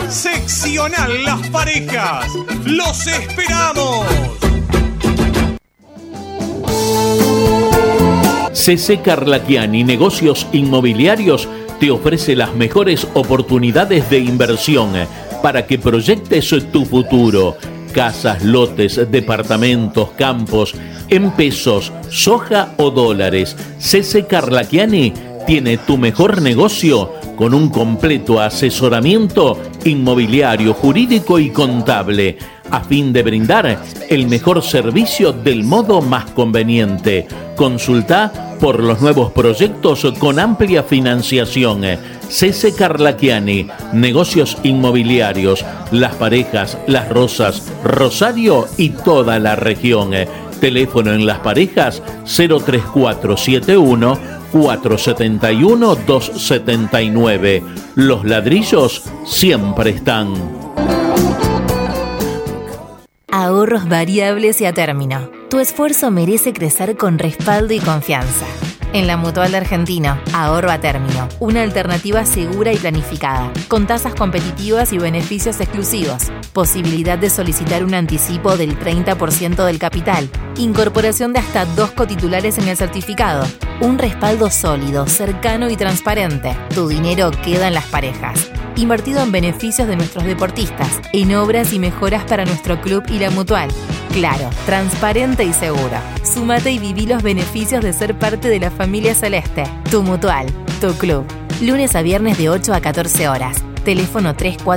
Seccional Las Parejas. ¡Los esperamos! CC Carlaquiani Negocios Inmobiliarios te ofrece las mejores oportunidades de inversión para que proyectes tu futuro. Casas, lotes, departamentos, campos, en pesos, soja o dólares. CC Carlaquiani tiene tu mejor negocio con un completo asesoramiento inmobiliario, jurídico y contable, a fin de brindar el mejor servicio del modo más conveniente. Consulta por los nuevos proyectos con amplia financiación. CC Carlaquiani, Negocios Inmobiliarios, Las Parejas, Las Rosas, Rosario y toda la región. Teléfono en Las Parejas 03471 471 279. Los ladrillos siempre están. Ahorros variables y a término. Tu esfuerzo merece crecer con respaldo y confianza. En la Mutual de Argentino, ahorro a término, una alternativa segura y planificada, con tasas competitivas y beneficios exclusivos, posibilidad de solicitar un anticipo del 30% del capital, incorporación de hasta 2 cotitulares en el certificado, un respaldo sólido, cercano y transparente. Tu dinero queda en Las Parejas, invertido en beneficios de nuestros deportistas, en obras y mejoras para nuestro club y la Mutual. Claro, transparente y seguro. Súmate y viví los beneficios de ser parte de la familia celeste. Tu Mutual, tu club. Lunes a viernes de 8 a 14 horas. Teléfono 34